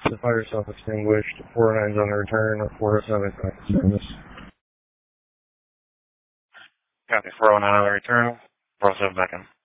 The fire self-extinguished. 409's on the return. 407 back in service. Copy. 409 on the return. 407 back in.